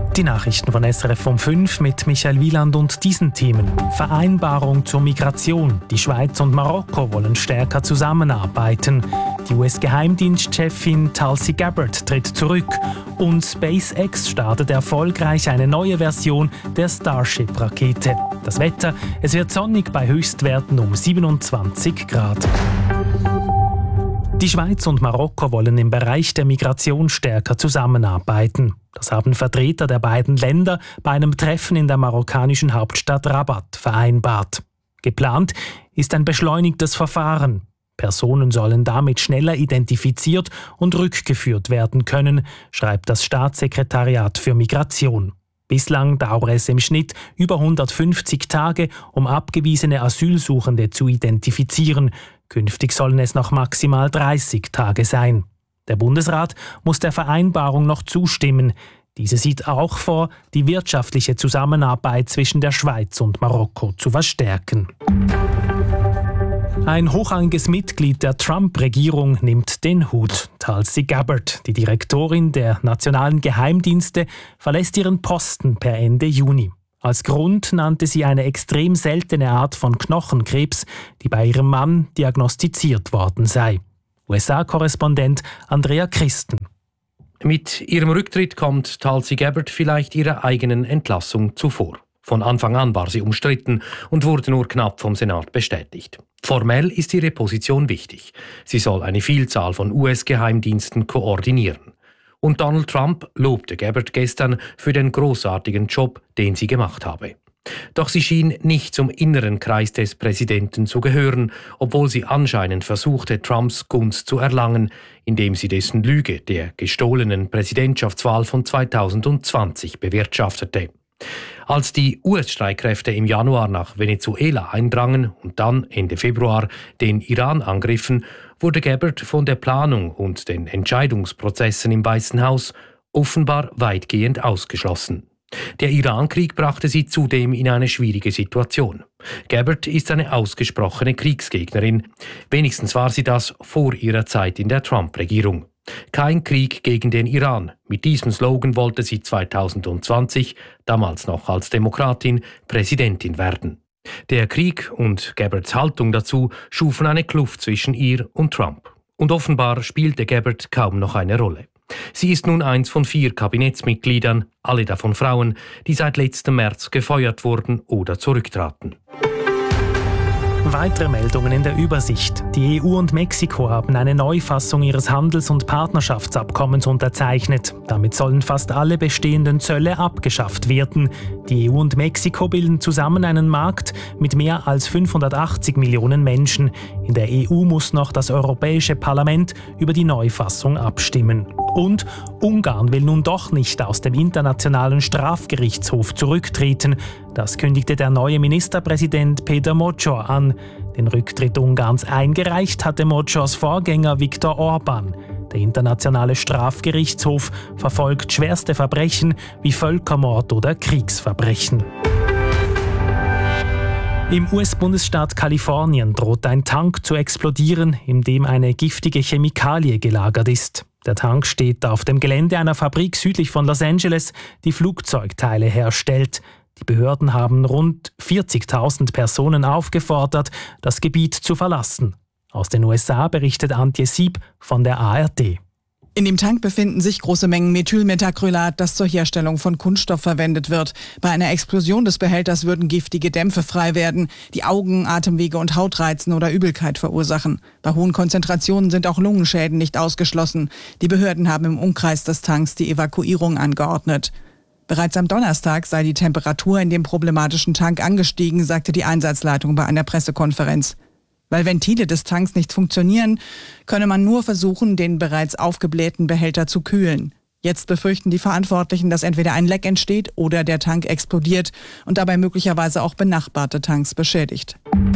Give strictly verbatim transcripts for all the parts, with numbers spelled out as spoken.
Die Nachrichten von S R F um fünf mit Michael Wieland und diesen Themen. Vereinbarung zur Migration. Die Schweiz und Marokko wollen stärker zusammenarbeiten. Die U S-Geheimdienstchefin Tulsi Gabbard tritt zurück. Und SpaceX startet erfolgreich eine neue Version der Starship-Rakete. Das Wetter, es wird sonnig bei Höchstwerten um siebenundzwanzig Grad. Die Schweiz und Marokko wollen im Bereich der Migration stärker zusammenarbeiten. Das haben Vertreter der beiden Länder bei einem Treffen in der marokkanischen Hauptstadt Rabat vereinbart. Geplant ist ein beschleunigtes Verfahren. Personen sollen damit schneller identifiziert und rückgeführt werden können, schreibt das Staatssekretariat für Migration. Bislang dauere es im Schnitt über hundertfünfzig Tage, um abgewiesene Asylsuchende zu identifizieren. Künftig sollen es noch maximal dreißig Tage sein. Der Bundesrat muss der Vereinbarung noch zustimmen. Diese sieht auch vor, die wirtschaftliche Zusammenarbeit zwischen der Schweiz und Marokko zu verstärken. Ein hochrangiges Mitglied der Trump-Regierung nimmt den Hut. Tulsi Gabbard, die Direktorin der nationalen Geheimdienste, verlässt ihren Posten per Ende Juni. Als Grund nannte sie eine extrem seltene Art von Knochenkrebs, die bei ihrem Mann diagnostiziert worden sei. U S A-Korrespondent Andrea Christen. Mit ihrem Rücktritt kommt Tulsi Gabbard vielleicht ihrer eigenen Entlassung zuvor. Von Anfang an war sie umstritten und wurde nur knapp vom Senat bestätigt. Formell ist ihre Position wichtig. Sie soll eine Vielzahl von U S-Geheimdiensten koordinieren. Und Donald Trump lobte Gabbard gestern für den großartigen Job, den sie gemacht habe. Doch sie schien nicht zum inneren Kreis des Präsidenten zu gehören, obwohl sie anscheinend versuchte, Trumps Gunst zu erlangen, indem sie dessen Lüge der gestohlenen Präsidentschaftswahl von zweitausendzwanzig bewirtschaftete. Als die U S-Streitkräfte im Januar nach Venezuela eindrangen und dann Ende Februar den Iran angriffen, wurde Gabbard von der Planung und den Entscheidungsprozessen im Weißen Haus offenbar weitgehend ausgeschlossen. Der Iran-Krieg brachte sie zudem in eine schwierige Situation. Gabbard ist eine ausgesprochene Kriegsgegnerin. Wenigstens war sie das vor ihrer Zeit in der Trump-Regierung. Kein Krieg gegen den Iran. Mit diesem Slogan wollte sie zweitausendzwanzig, damals noch als Demokratin, Präsidentin werden. Der Krieg und Gabbards Haltung dazu schufen eine Kluft zwischen ihr und Trump. Und offenbar spielte Gabbard kaum noch eine Rolle. Sie ist nun eins von vier Kabinettsmitgliedern, alle davon Frauen, die seit letztem März gefeuert wurden oder zurücktraten. Weitere Meldungen in der Übersicht. Die E U und Mexiko haben eine Neufassung ihres Handels- und Partnerschaftsabkommens unterzeichnet. Damit sollen fast alle bestehenden Zölle abgeschafft werden. Die E U und Mexiko bilden zusammen einen Markt mit mehr als fünfhundertachtzig Millionen Menschen. In der E U muss noch das Europäische Parlament über die Neufassung abstimmen. Und Ungarn will nun doch nicht aus dem Internationalen Strafgerichtshof zurücktreten. Das kündigte der neue Ministerpräsident Péter Mocsor an. Den Rücktritt Ungarns eingereicht hatte Mocsors Vorgänger Viktor Orbán. Der Internationale Strafgerichtshof verfolgt schwerste Verbrechen wie Völkermord oder Kriegsverbrechen. Im U S-Bundesstaat Kalifornien droht ein Tank zu explodieren, in dem eine giftige Chemikalie gelagert ist. Der Tank steht auf dem Gelände einer Fabrik südlich von Los Angeles, die Flugzeugteile herstellt. Die Behörden haben rund vierzigtausend Personen aufgefordert, das Gebiet zu verlassen. Aus den U S A berichtet Antje Sieb von der A R D. In dem Tank befinden sich große Mengen Methylmethacrylat, das zur Herstellung von Kunststoff verwendet wird. Bei einer Explosion des Behälters würden giftige Dämpfe frei werden, die Augen, Atemwege und Haut reizen oder Übelkeit verursachen. Bei hohen Konzentrationen sind auch Lungenschäden nicht ausgeschlossen. Die Behörden haben im Umkreis des Tanks die Evakuierung angeordnet. Bereits am Donnerstag sei die Temperatur in dem problematischen Tank angestiegen, sagte die Einsatzleitung bei einer Pressekonferenz. Weil Ventile des Tanks nicht funktionieren, könne man nur versuchen, den bereits aufgeblähten Behälter zu kühlen. Jetzt befürchten die Verantwortlichen, dass entweder ein Leck entsteht oder der Tank explodiert und dabei möglicherweise auch benachbarte Tanks beschädigt.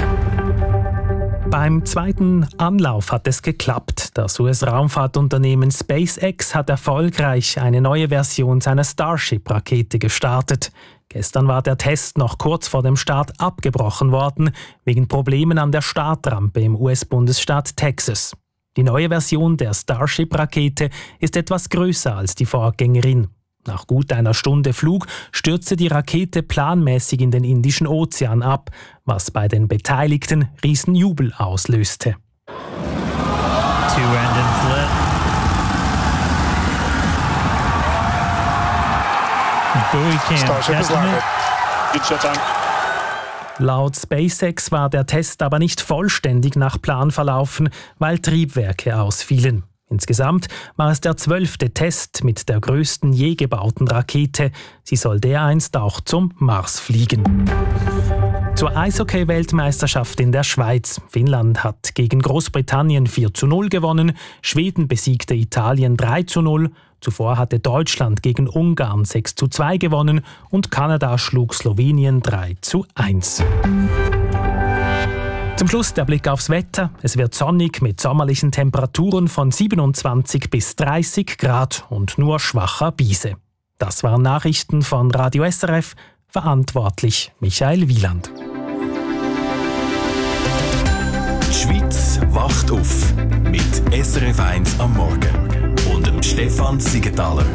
Beim zweiten Anlauf hat es geklappt. Das U S-Raumfahrtunternehmen SpaceX hat erfolgreich eine neue Version seiner Starship-Rakete gestartet. Gestern war der Test noch kurz vor dem Start abgebrochen worden, wegen Problemen an der Startrampe im U S-Bundesstaat Texas. Die neue Version der Starship-Rakete ist etwas größer als die Vorgängerin. Nach gut einer Stunde Flug stürzte die Rakete planmäßig in den Indischen Ozean ab, was bei den Beteiligten Riesenjubel auslöste. Two engines lit. Buoy cam. Testament. Good shutdown. Laut SpaceX war der Test aber nicht vollständig nach Plan verlaufen, weil Triebwerke ausfielen. Insgesamt war es der zwölfte Test mit der größten je gebauten Rakete. Sie soll dereinst auch zum Mars fliegen. Zur Eishockey-Weltmeisterschaft in der Schweiz. Finnland hat gegen Großbritannien vier zu null gewonnen, Schweden besiegte Italien drei zu null, zuvor hatte Deutschland gegen Ungarn sechs zu zwei gewonnen und Kanada schlug Slowenien drei zu eins. Zum Schluss der Blick aufs Wetter. Es wird sonnig mit sommerlichen Temperaturen von siebenundzwanzig bis dreißig Grad und nur schwacher Biese. Das waren Nachrichten von Radio S R F, verantwortlich Michael Wieland. Die Schweiz wacht auf mit S R F eins am Morgen und dem Stefan Siegenthaler.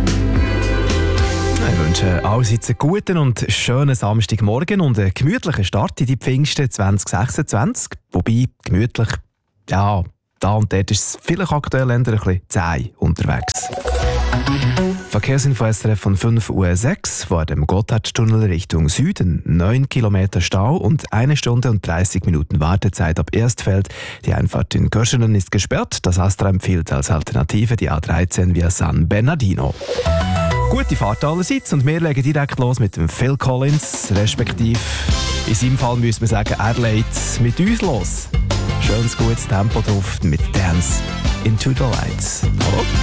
Ich wünsche allerseits einen guten und schönen Samstagmorgen und einen gemütlichen Start in die Pfingsten zwanzig sechsundzwanzig. Wobei, gemütlich, ja, da und dort ist es vielleicht aktuell ein bisschen zäh unterwegs. Verkehrsinfo S R F von fünf Uhr sechs vor dem Gotthardtunnel Richtung Süden. neun Kilometer Stau und eine Stunde und dreißig Minuten Wartezeit ab Erstfeld. Die Einfahrt in Görschenen ist gesperrt. Das Astra empfiehlt als Alternative die A dreizehn via San Bernardino. Gute Fahrt allerseits und wir legen direkt los mit dem Phil Collins, respektive in seinem Fall müssen wir sagen, er legt mit uns los. Schönes, gutes Tempo drauf mit Dance into the Lights. Hallo?